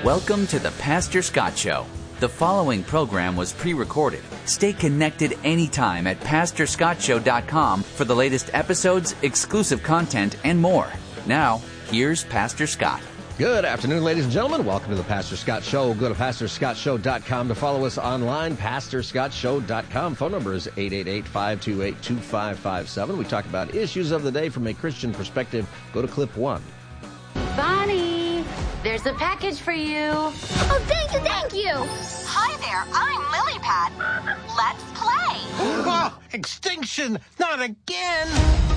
Welcome to the Pastor Scott Show. The following program was pre-recorded. Stay connected anytime at PastorScottShow.com for the latest episodes, exclusive content, and more. Now, here's Pastor Scott. Good afternoon, ladies and gentlemen. Welcome to the Pastor Scott Show. Go to PastorScottShow.com to follow us online, PastorScottShow.com. Phone number is 888-528-2557. We talk about issues of the day from a Christian perspective. Go to clip 1. Bonnie, there's a package for you. Oh, thank you, thank you. Hi there, I'm Lilypad. Let's play. Oh, extinction! Not again!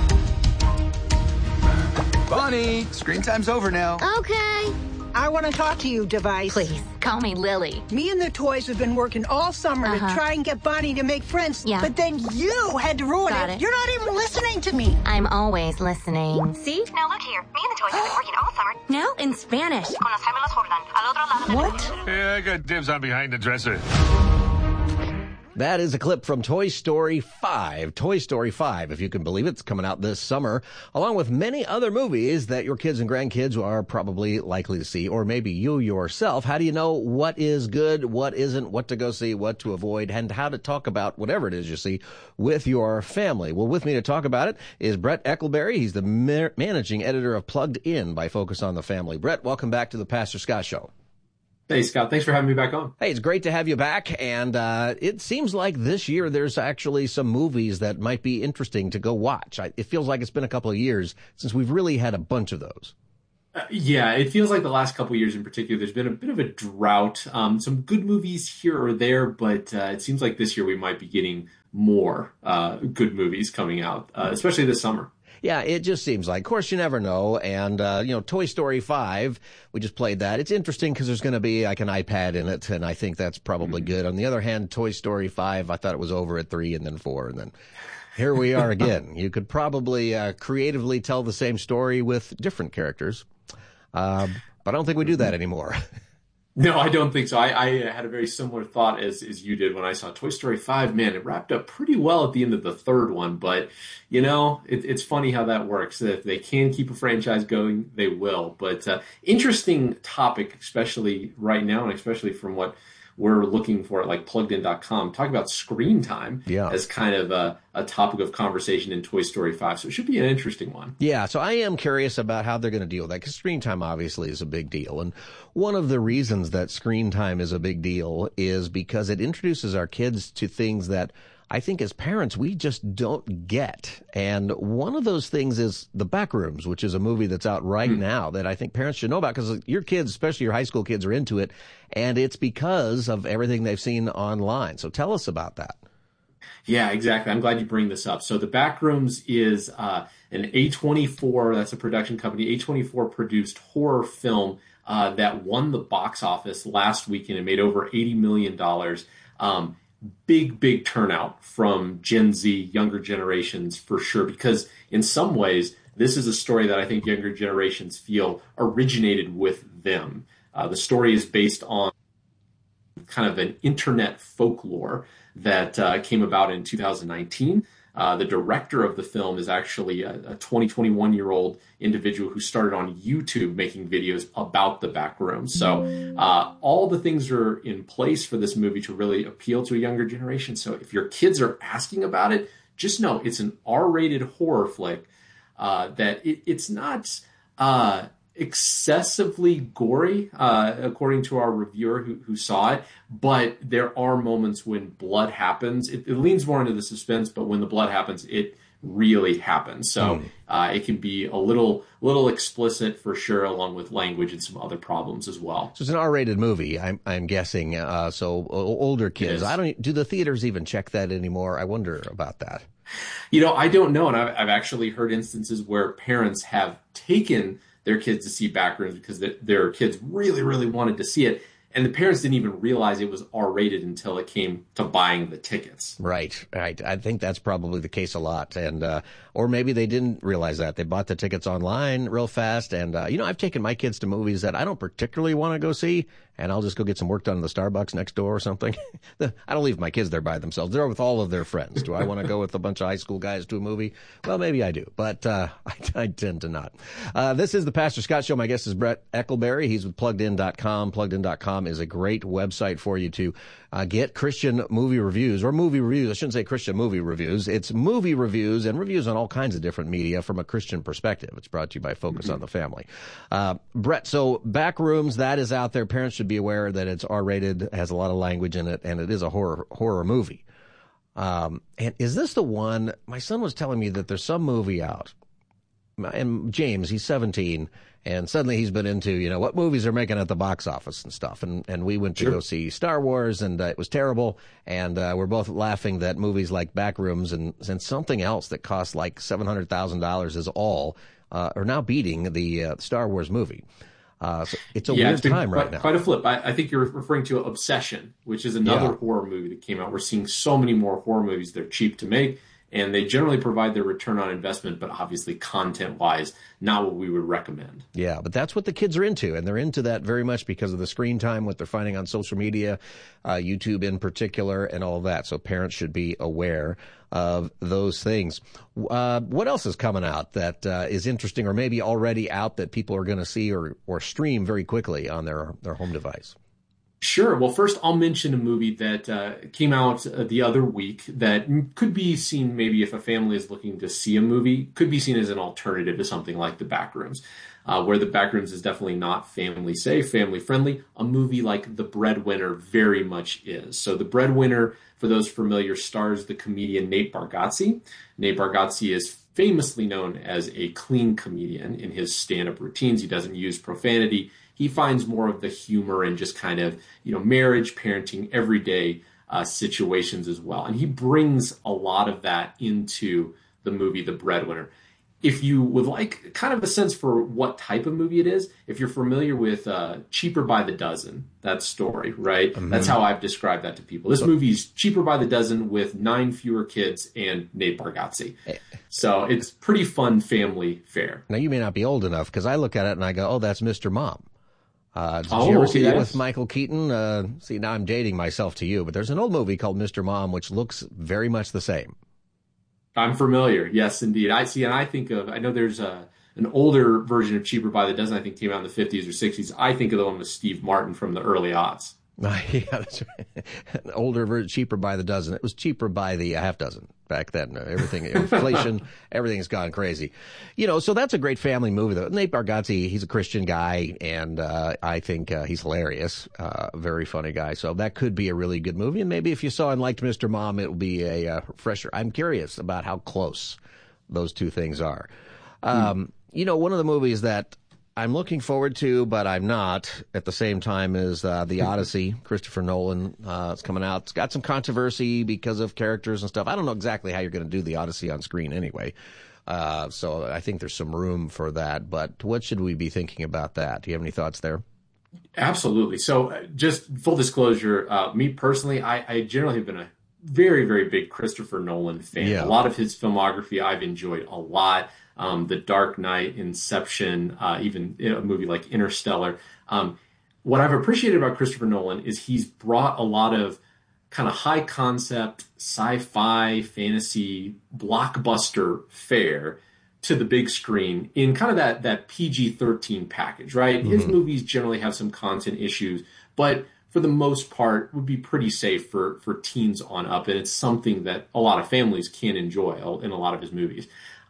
Bonnie, screen time's over now. Okay. I want to talk to you, Device. Please, call me Lily. Me and the toys have been working all summer to try and get Bonnie to make friends. Yeah. But then you had to ruin it. You're not even listening to me. I'm always listening. See? Now look here, me and the toys have been working all summer. Now in Spanish. Con los gemelos Jordan, al otro lado del What? Yeah, I got dibs on behind the dresser. That is a clip from Toy Story 5. Toy Story 5, if you can believe it, it's coming out this summer, along with many other movies that your kids and grandkids are probably likely to see, or maybe you yourself. How do you know what is good, what isn't, what to go see, what to avoid, and how to talk about whatever it is you see with your family? Well, with me to talk about it is Brett Eckelberry. He's the managing editor of Plugged In by Focus on the Family. Brett, welcome back to the Pastor Scott Show. Hey, Scott. Thanks for having me back on. Hey, it's great to have you back. And it seems like this year there's actually some movies that might be interesting to go watch. It feels like it's been a couple of years since we've really had a bunch of those. Yeah, it feels like the last couple of years in particular, there's been a bit of a drought. Some good movies here or there, but it seems like this year we might be getting more good movies coming out, especially this summer. Yeah, it just seems like. Of course, you never know. And, Toy Story 5, we just played that. It's interesting because there's going to be like an iPad in it, and I think that's probably good. On the other hand, Toy Story 5, I thought it was over at 3 and then 4, and then here we are again. You could probably creatively tell the same story with different characters, but I don't think we do that anymore. No, I don't think so. I had a very similar thought as you did when I saw Toy Story 5. Man, it wrapped up pretty well at the end of the third one. But, it's funny how that works. If they can keep a franchise going, they will. But interesting topic, especially right now, and especially from what we're looking for at like PluggedIn.com. Talk about screen time as kind of a topic of conversation in Toy Story 5. So it should be an interesting one. Yeah, so I am curious about how they're going to deal with that, because screen time obviously is a big deal. And one of the reasons that screen time is a big deal is because it introduces our kids to things that I think as parents we just don't get. And one of those things is The Backrooms, which is a movie that's out right now that I think parents should know about, because your kids, especially your high school kids, are into it. And it's because of everything they've seen online. So tell us about that. Yeah, exactly. I'm glad you bring this up. So The Backrooms is an A24, that's a production company, A24 produced horror film that won the box office last weekend and made over $80 million. Big turnout from Gen Z, younger generations for sure, because in some ways, this is a story that I think younger generations feel originated with them. The story is based on kind of an internet folklore that came about in 2019. The director of the film is actually a 21-year-old individual who started on YouTube making videos about the Backrooms. So all the things are in place for this movie to really appeal to a younger generation. So if your kids are asking about it, just know it's an R-rated horror flick that it's not excessively gory, according to our reviewer who saw it, but there are moments when blood happens. It leans more into the suspense, but when the blood happens, it really happens. So it can be a little explicit for sure, along with language and some other problems as well. So it's an R-rated movie, I'm guessing. So older kids. Do the theaters even check that anymore? I wonder about that. I don't know, and I've actually heard instances where parents have taken their kids to see Backrooms because their kids really wanted to see it. And the parents didn't even realize it was R-rated until it came to buying the tickets. Right. I think that's probably the case a lot. And, or maybe they didn't realize that. They bought the tickets online real fast. And, I've taken my kids to movies that I don't particularly want to go see, and I'll just go get some work done in the Starbucks next door or something. I don't leave my kids there by themselves. They're with all of their friends. Do I want to go with a bunch of high school guys to a movie? Well, maybe I do, but I tend to not. This is the Pastor Scott Show. My guest is Brett Eckelberry. He's with PluggedIn.com. PluggedIn.com is a great website for you to get Christian movie reviews, or movie reviews. I shouldn't say Christian movie reviews. It's movie reviews and reviews on all kinds of different media from a Christian perspective. It's brought to you by Focus on the Family. Brett, so Backrooms, that is out there. Parents should be aware that it's R-rated, has a lot of language in it, and it is a horror movie. And is this the one? My son was telling me that there's some movie out, and James, he's 17, and suddenly he's been into, what movies are making at the box office and stuff. And we went to go see Star Wars, and it was terrible. And we're both laughing that movies like Backrooms and something else that cost like $700,000 is all are now beating the Star Wars movie. So it's a weird time right now. Quite a flip. I think you're referring to Obsession, which is another horror movie that came out. We're seeing so many more horror movies. They're cheap to make, and they generally provide their return on investment, but obviously content-wise, not what we would recommend. Yeah, but that's what the kids are into, and they're into that very much because of the screen time, what they're finding on social media, YouTube in particular, and all of that. So parents should be aware of those things. What else is coming out that is interesting, or maybe already out, that people are going to see or stream very quickly on their home device? Sure. Well, first I'll mention a movie that came out the other week that could be seen maybe if a family is looking to see a movie, could be seen as an alternative to something like The Backrooms, where The Backrooms is definitely not family safe, family friendly. A movie like The Breadwinner very much is. So The Breadwinner, for those familiar, stars the comedian Nate Bargatze. Nate Bargatze is famously known as a clean comedian in his stand-up routines. He doesn't use profanity. He finds more of the humor and just kind of, marriage, parenting, everyday situations as well. And he brings a lot of that into the movie The Breadwinner. If you would like kind of a sense for what type of movie it is, if you're familiar with Cheaper by the Dozen, that story, right? Mm-hmm. That's how I've described that to people. This movie's Cheaper by the Dozen with 9 fewer kids and Nate Bargatze. So it's pretty fun family fare. Now, you may not be old enough, because I look at it and I go, oh, that's Mr. Mom. Did you ever see that with Michael Keaton? See, now I'm dating myself to you, but there's an old movie called Mr. Mom, which looks very much the same. I'm familiar. Yes, indeed. I know there's an older version of Cheaper by the Dozen, I think came out in the 50s or 60s. I think of the one with Steve Martin from the early aughts. Yeah, that's right. An older version, Cheaper by the Dozen. It was cheaper by the half dozen back then. Everything, inflation, everything's gone crazy. So that's a great family movie, though. Nate Bargatze, he's a Christian guy, and I think he's hilarious. Very funny guy. So that could be a really good movie. And maybe if you saw and liked Mr. Mom, it will be a fresher. I'm curious about how close those two things are. One of the movies that I'm looking forward to, but I'm not at the same time, is The Odyssey. Christopher Nolan. It's coming out. It's got some controversy because of characters and stuff. I don't know exactly how you're going to do The Odyssey on screen anyway. So I think there's some room for that. But what should we be thinking about that? Do you have any thoughts there? Absolutely. So just full disclosure, me personally, I generally have been a very, very big Christopher Nolan fan. Yeah. A lot of his filmography I've enjoyed a lot. The Dark Knight, Inception, even a movie like Interstellar. What I've appreciated about Christopher Nolan is he's brought a lot of kind of high concept, sci-fi, fantasy, blockbuster fare to the big screen in kind of that PG-13 package, right? Mm-hmm. His movies generally have some content issues, but for the most part would be pretty safe for teens on up. And it's something that a lot of families can enjoy in a lot of his movies.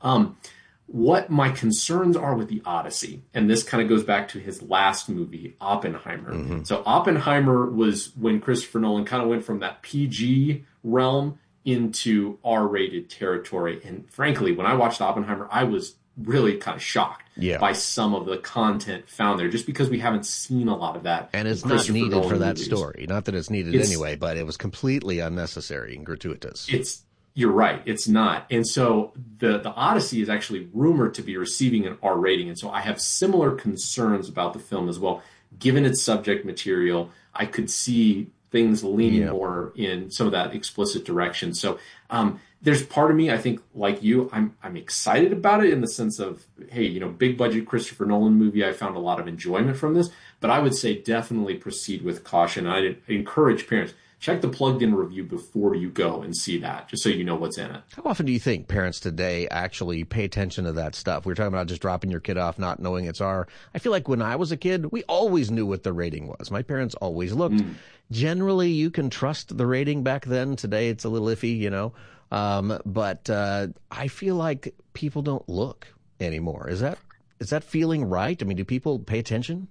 What my concerns are with The Odyssey, and this kind of goes back to his last movie, Oppenheimer. Mm-hmm. So Oppenheimer was when Christopher Nolan kind of went from that PG realm into R-rated territory. And frankly, when I watched Oppenheimer, I was really kind of shocked by some of the content found there, just because we haven't seen a lot of that. And it's not needed for that story. Not that it's needed anyway, but it was completely unnecessary and gratuitous. You're right. It's not. And so the Odyssey is actually rumored to be receiving an R rating. And so I have similar concerns about the film as well. Given its subject material, I could see things leaning more in some of that explicit direction. So there's part of me, I think, like you, I'm excited about it in the sense of, hey, you know, big budget Christopher Nolan movie. I found a lot of enjoyment from this, but I would say definitely proceed with caution. I encourage parents, check the Plugged In review before you go and see that, just so you know what's in it. How often do you think parents today actually pay attention to that stuff? We were talking about just dropping your kid off, not knowing it's R. I feel like when I was a kid, we always knew what the rating was. My parents always looked. Generally, you can trust the rating back then. Today, it's a little iffy, you know. But I feel like people don't look anymore. Is that feeling right? I mean, do people pay attention?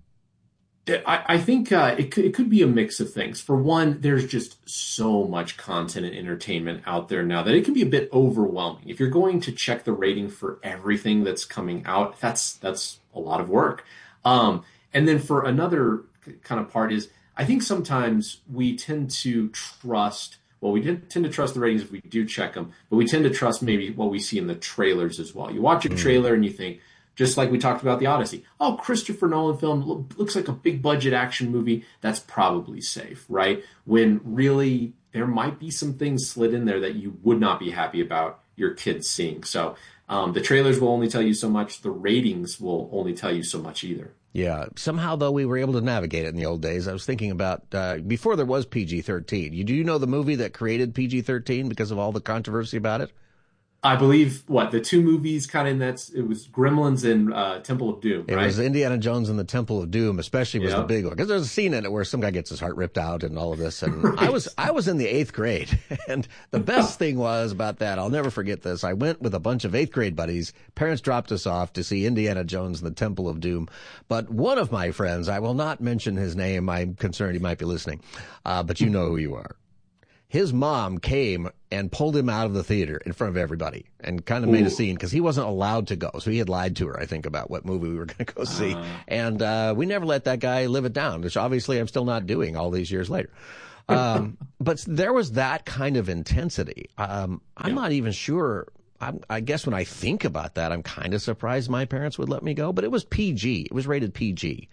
I think it could be a mix of things. For one, there's just so much content and entertainment out there now that it can be a bit overwhelming. If you're going to check the rating for everything that's coming out, that's a lot of work. And then for another kind of part is, I think sometimes we tend to trust, we tend to trust the ratings if we do check them, but we tend to trust maybe what we see in the trailers as well. You watch a trailer and you think, just like we talked about the Odyssey, oh, Christopher Nolan film looks like a big budget action movie. That's probably safe, right? When really there might be some things slid in there that you would not be happy about your kids seeing. So the trailers will only tell you so much. The ratings will only tell you so much either. Yeah. Somehow, though, we were able to navigate it in the old days. I was thinking about before there was PG-13. Do you know the movie that created PG-13 because of all the controversy about it? I believe, the two movies kind of in that, it was Gremlins and Temple of Doom, right? It was Indiana Jones and the Temple of Doom, especially was the big one. Because there's a scene in it where some guy gets his heart ripped out and all of this. And right. I was in the 8th grade. And the best thing was about that, I'll never forget this. I went with a bunch of 8th grade buddies. Parents dropped us off to see Indiana Jones and the Temple of Doom. But one of my friends, I will not mention his name. I'm concerned he might be listening. But you know who you are. His mom came and pulled him out of the theater in front of everybody and kind of made a scene because he wasn't allowed to go. So he had lied to her, I think, about what movie we were going to go see. And we never let that guy live it down, which obviously I'm still not doing all these years later. But there was that kind of intensity. I'm not even sure. I guess when I think about that, I'm kind of surprised my parents would let me go. But it was PG. It was rated PG.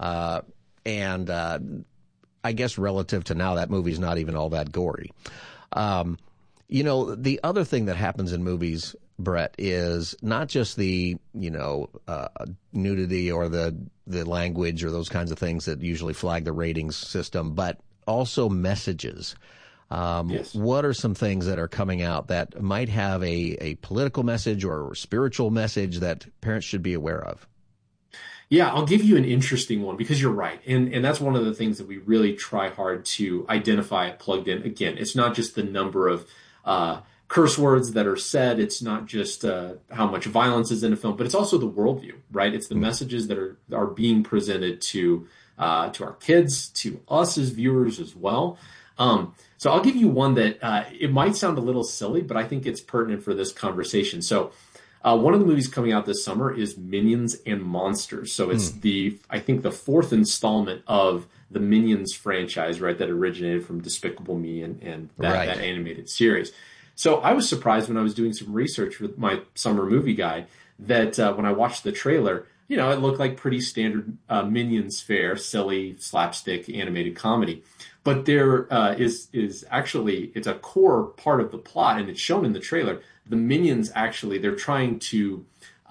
I guess relative to now, that movie's not even all that gory. You know, the other thing that happens in movies, Brett, is not just the, nudity or the language or those kinds of things that usually flag the ratings system, but also messages. Yes. What are some things that are coming out that might have a political message or a spiritual message that parents should be aware of? Yeah, I'll give you an interesting one because you're right. And that's one of the things that we really try hard to identify at Plugged In. Again, it's not just the number of curse words that are said. It's not just how much violence is in a film, but it's also the worldview, right? It's the messages that are being presented to our kids, to us as viewers as well. So I'll give you one that it might sound a little silly, but I think it's pertinent for this conversation. So one of the movies coming out this summer is Minions and Monsters. So it's I think the 4th installment of the Minions franchise, right, that originated from Despicable Me and that animated series. So I was surprised when I was doing some research with my summer movie guide that when I watched the trailer, it looked like pretty standard Minions fare, silly, slapstick, animated comedy. But there is actually, it's a core part of the plot, and it's shown in the trailer. The Minions actually, they're trying to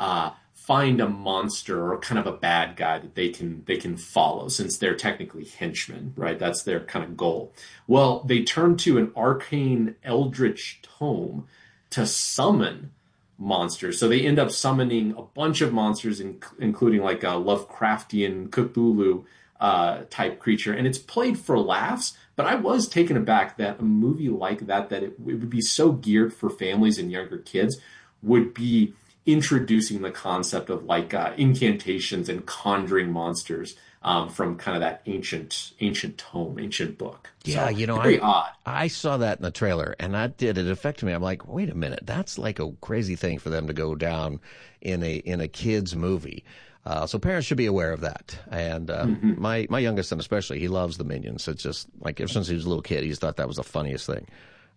find a monster or kind of a bad guy that they can follow, since they're technically henchmen, right? That's their kind of goal. Well, they turn to an arcane eldritch tome to summon monsters. So they end up summoning a bunch of monsters, including like a Lovecraftian Cthulhu type creature, and it's played for laughs. But I was taken aback that a movie like that it would be so geared for families and younger kids, would be introducing the concept of like incantations and conjuring monsters from kind of that ancient tome, ancient book. Yeah, so, very odd. I saw that in the trailer, and it affected me. I'm like, wait a minute, that's like a crazy thing for them to go down in a kid's movie. So parents should be aware of that. And my youngest son especially, he loves the Minions. It's just like ever since he was a little kid, he's thought that was the funniest thing.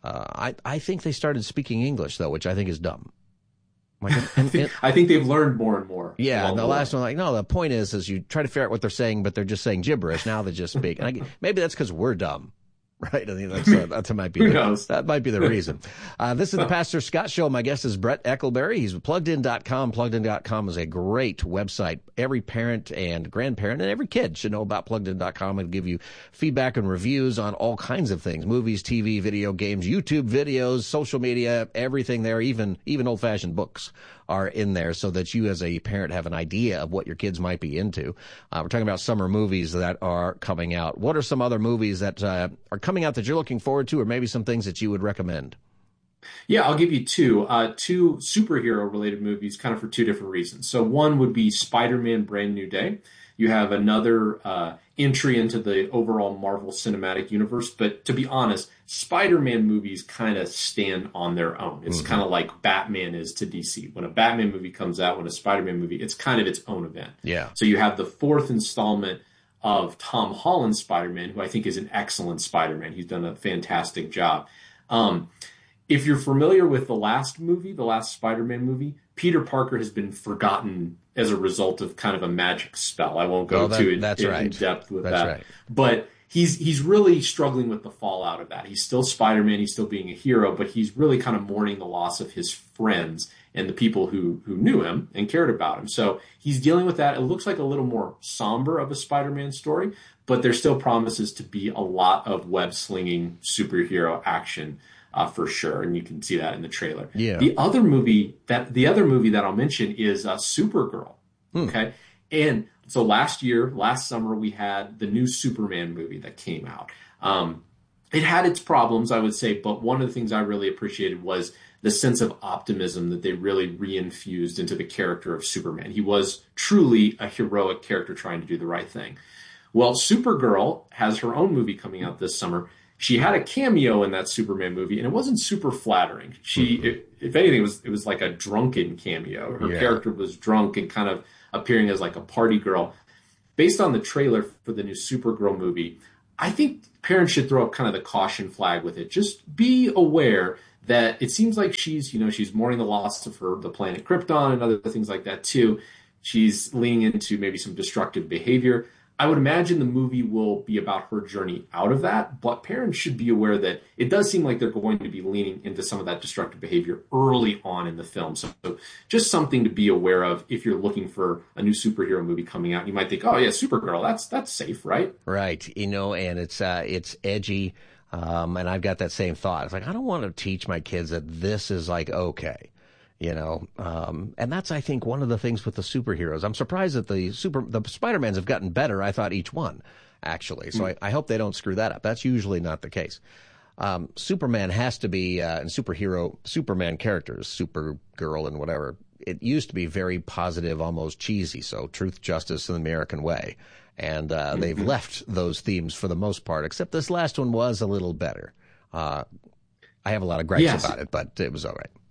I think they started speaking English, though, which I think is dumb. Like, I think they've learned more and more. Yeah, the last one, no, the point is you try to figure out what they're saying, but they're just saying gibberish. Now they just speak. And maybe that's because we're dumb. Right. I mean, that might be that might be the reason. This is the Pastor Scott Show. My guest is Brett Eckelberry. He's with PluggedIn.com. PluggedIn.com is a great website. Every parent and grandparent and every kid should know about PluggedIn.com and give you feedback and reviews on all kinds of things: movies, TV, video games, YouTube videos, social media, everything there. Even old-fashioned books are in there, so that you as a parent have an idea of what your kids might be into. We're talking about summer movies that are coming out. What are some other movies that are coming out that you're looking forward to, or maybe some things that you would recommend? Yeah, I'll give you two superhero-related movies, kind of for two different reasons. So one would be Spider-Man: Brand New Day. You have another entry into the overall Marvel Cinematic Universe. But to be honest, Spider-Man movies kind of stand on their own. It's kind of like Batman is to DC. When a Batman movie comes out, when a Spider-Man movie, it's kind of its own event. Yeah. So you have the fourth installment of Tom Holland's Spider-Man, who I think is an excellent Spider-Man. He's done a fantastic job. If you're familiar with the last Spider-Man movie, Peter Parker has been forgotten as a result of kind of a magic spell. I won't go in depth with that. Right. But he's really struggling with the fallout of that. He's still Spider-Man. He's still being a hero, but he's really kind of mourning the loss of his friends and the people who knew him and cared about him. So he's dealing with that. It looks like a little more somber of a Spider-Man story, but there still promises to be a lot of web-slinging superhero action for sure, and you can see that in the trailer. Yeah. The other movie that I'll mention is Supergirl. Okay, and so last summer, we had the new Superman movie that came out. It had its problems, I would say, but one of the things I really appreciated was the sense of optimism that they really reinfused into the character of Superman. He was truly a heroic character trying to do the right thing. Well, Supergirl has her own movie coming out this summer. She had a cameo in that Superman movie, and it wasn't super flattering. If anything, it was like a drunken cameo. Her character was drunk and kind of appearing as like a party girl. Based on the trailer for the new Supergirl movie, I think parents should throw up kind of the caution flag with it. Just be aware that it seems like she's mourning the loss of the planet Krypton and other things like that too. She's leaning into maybe some destructive behavior. I would imagine the movie will be about her journey out of that, but parents should be aware that it does seem like they're going to be leaning into some of that destructive behavior early on in the film. So just something to be aware of if you're looking for a new superhero movie coming out. You might think, oh yeah, Supergirl, that's safe, right? Right. And it's edgy. And I've got that same thought. It's like, I don't want to teach my kids that this is like, okay. And that's, I think, one of the things with the superheroes. I'm surprised that the Spider-Mans have gotten better, I thought, each one, actually. So I hope they don't screw that up. That's usually not the case. Superman has to be, and Superman characters, Supergirl and whatever, it used to be very positive, almost cheesy. So truth, justice, and the American way. And they've left those themes for the most part, except this last one was a little better. I have a lot of gripes about it, but it was all right.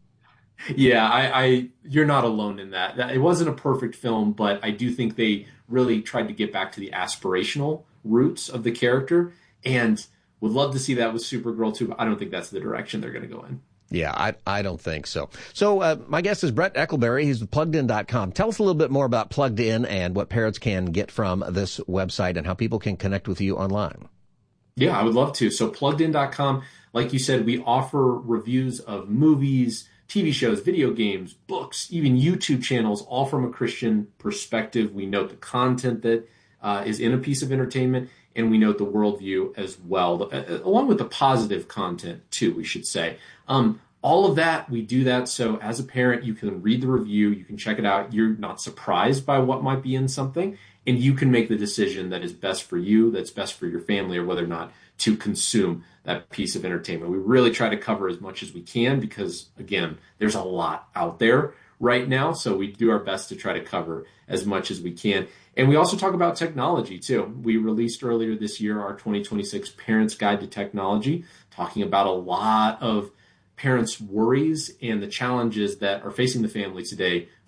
Yeah, you're not alone in that. It wasn't a perfect film, but I do think they really tried to get back to the aspirational roots of the character, and would love to see that with Supergirl too, but I don't think that's the direction they're going to go in. Yeah, I don't think so. So my guest is Brett Eckelberry. He's with PluggedIn.com. Tell us a little bit more about Plugged In and what parents can get from this website and how people can connect with you online. Yeah, I would love to. So PluggedIn.com, like you said, we offer reviews of movies, TV shows, video games, books, even YouTube channels, all from a Christian perspective. We note the content that is in a piece of entertainment, and we note the worldview as well, along with the positive content too, we should say. All of that, we do that so as a parent, you can read the review, you can check it out. You're not surprised by what might be in something, and you can make the decision that is best for you, that's best for your family, or whether or not to consume that piece of entertainment. We really try to cover as much as we can because, again, there's a lot out there right now. So we do our best to try to cover as much as we can. And we also talk about technology, too. We released earlier this year our 2026 Parents Guide to Technology, talking about a lot of parents' worries and the challenges that are facing the family today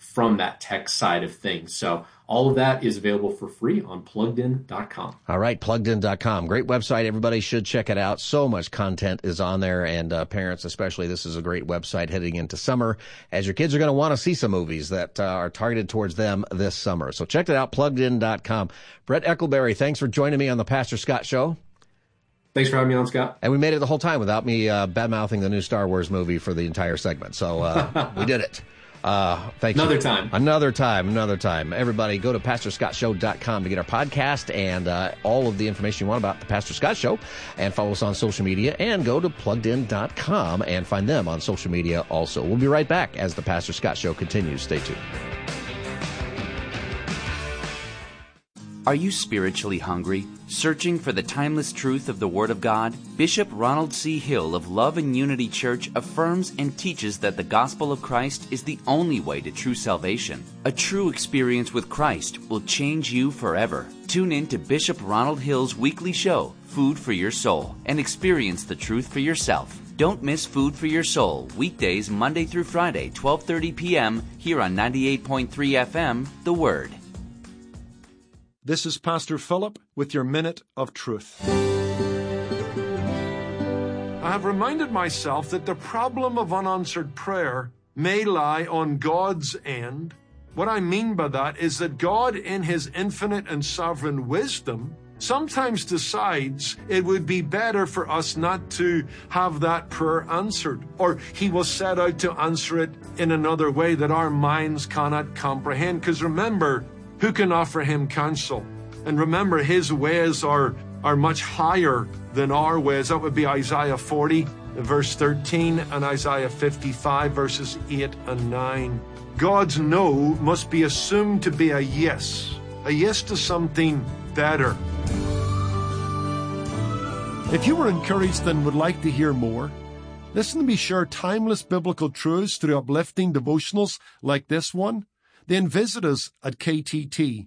from that tech side of things. So all of that is available for free on PluggedIn.com. All right, PluggedIn.com. Great website. Everybody should check it out. So much content is on there, and parents especially, this is a great website heading into summer, as your kids are going to want to see some movies that are targeted towards them this summer. So check it out, PluggedIn.com. Brett Eckleberry, thanks for joining me on the Pastor Scott Show. Thanks for having me on, Scott. And we made it the whole time without me bad-mouthing the new Star Wars movie for the entire segment. So we did it. Thank you. Another time. Everybody go to PastorScottShow.com to get our podcast and all of the information you want about the Pastor Scott Show, and follow us on social media, and go to PluggedIn.com and find them on social media also. We'll be right back as the Pastor Scott Show continues. Stay tuned. Are you spiritually hungry? Searching for the timeless truth of the Word of God? Bishop Ronald C. Hill of Love and Unity Church affirms and teaches that the gospel of Christ is the only way to true salvation. A true experience with Christ will change you forever. Tune in to Bishop Ronald Hill's weekly show, Food for Your Soul, and experience the truth for yourself. Don't miss Food for Your Soul, weekdays Monday through Friday, 12:30 p.m. here on 98.3 FM, The Word. This is Pastor Philip with your Minute of Truth. I have reminded myself that the problem of unanswered prayer may lie on God's end. What I mean by that is that God, in His infinite and sovereign wisdom, sometimes decides it would be better for us not to have that prayer answered, or He will set out to answer it in another way that our minds cannot comprehend. Because remember, who can offer Him counsel? And remember, His ways are much higher than our ways. That would be Isaiah 40, verse 13, and Isaiah 55, verses 8 and 9. God's no must be assumed to be a yes to something better. If you were encouraged and would like to hear more, listen to me share timeless biblical truths through uplifting devotionals like this one, then visit us at ktt.org.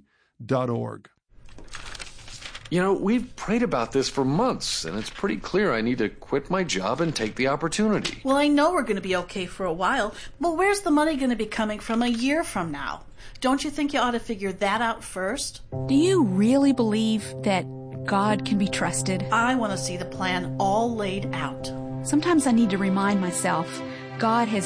You know, we've prayed about this for months, and it's pretty clear I need to quit my job and take the opportunity. Well, I know we're going to be okay for a while, but where's the money going to be coming from a year from now? Don't you think you ought to figure that out first? Do you really believe that God can be trusted? I want to see the plan all laid out. Sometimes I need to remind myself God has